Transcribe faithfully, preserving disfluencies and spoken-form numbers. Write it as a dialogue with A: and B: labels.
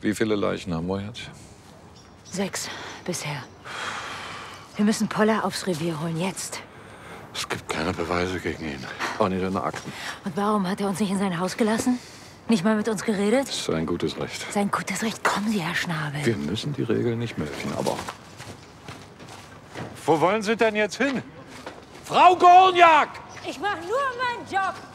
A: Wie viele Leichen haben wir jetzt?
B: Sechs bisher. Wir müssen Poller aufs Revier holen, jetzt.
A: Es gibt keine Beweise gegen ihn. Auch nicht in den Akten.
B: Und warum hat er uns nicht in sein Haus gelassen? Nicht mal mit uns geredet?
A: Das ist sein gutes Recht.
B: Sein gutes Recht. Kommen Sie, Herr Schnabel.
A: Wir müssen die Regeln nicht melden, aber... Wo wollen Sie denn jetzt hin? Frau Gorniak!
B: Ich mache nur meinen Job.